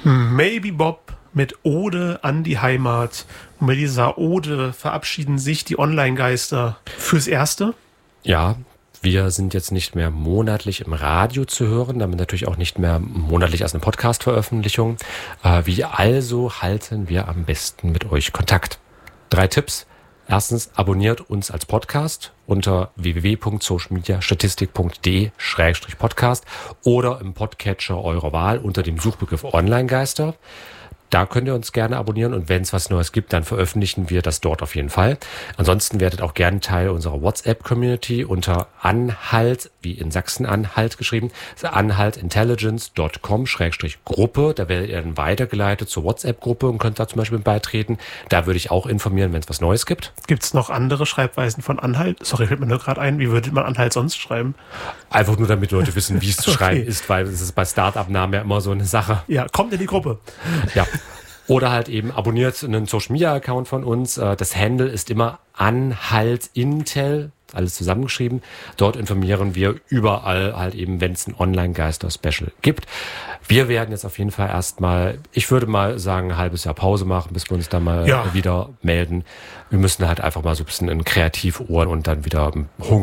Maybe Bob mit Ode an die Heimat. Und mit dieser Ode verabschieden sich die Online-Geister fürs Erste. Ja, wir sind jetzt nicht mehr monatlich im Radio zu hören, damit natürlich auch nicht mehr monatlich als eine Podcast-Veröffentlichung. Wie also halten wir am besten mit euch Kontakt? 3 Tipps. Erstens, abonniert uns als Podcast unter www.socialmediastatistik.de/podcast oder im Podcatcher eurer Wahl unter dem Suchbegriff Online-Geister. Da könnt ihr uns gerne abonnieren und wenn es was Neues gibt, dann veröffentlichen wir das dort auf jeden Fall. Ansonsten werdet auch gerne Teil unserer WhatsApp-Community unter Anhalt, wie in Sachsen-Anhalt geschrieben, anhaltintelligence.com/Gruppe. Da werdet ihr dann weitergeleitet zur WhatsApp-Gruppe und könnt da zum Beispiel beitreten. Da würde ich auch informieren, wenn es was Neues gibt. Gibt es noch andere Schreibweisen von Anhalt? Sorry, fällt mir nur gerade ein. Wie würde man Anhalt sonst schreiben? Einfach nur, damit Leute wissen, wie es zu schreiben ist, weil es ist bei Start-up-Namen ja immer so eine Sache. Ja, kommt in die Gruppe. Ja. Oder halt eben abonniert einen Social-Media-Account von uns. Das Handle ist immer anhaltintel, alles zusammengeschrieben. Dort informieren wir überall halt eben, wenn es ein Online-Geister-Special gibt. Wir werden jetzt auf jeden Fall erstmal, ich würde mal sagen, ein halbes Jahr Pause machen, bis wir uns da mal wieder melden. Wir müssen halt einfach mal so ein bisschen in Kreativohren und dann wieder Hunger